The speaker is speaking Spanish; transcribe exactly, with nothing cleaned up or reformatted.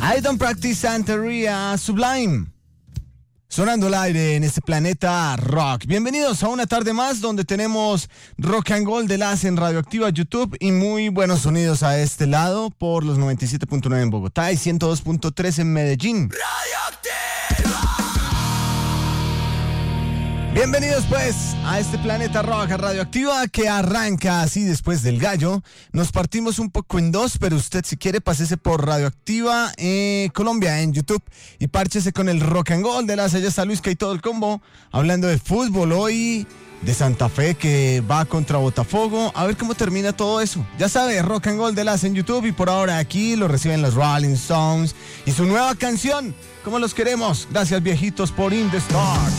I Don't Practice Santeria, Sublime. Sonando el aire en este planeta rock. Bienvenidos a una tarde más donde tenemos Rock and Gold de Las en Radioactiva YouTube y muy buenos sonidos a este lado por los noventa y siete punto nueve en Bogotá y ciento dos punto tres en Medellín. Radioactiva. Bienvenidos pues a este planeta rock, a Radioactiva, que arranca así después del gallo. Nos partimos un poco en dos, pero usted si quiere pásese por Radioactiva eh, Colombia en YouTube y párchese con el Rock and Gold de Las. Allá está Luisca y todo el combo hablando de fútbol hoy, de Santa Fe que va contra Botafogo. A ver cómo termina todo eso. Ya sabe, Rock and Gold de Las en YouTube y por ahora aquí lo reciben los Rolling Stones y su nueva canción, Como los queremos. Gracias viejitos por In The Stars.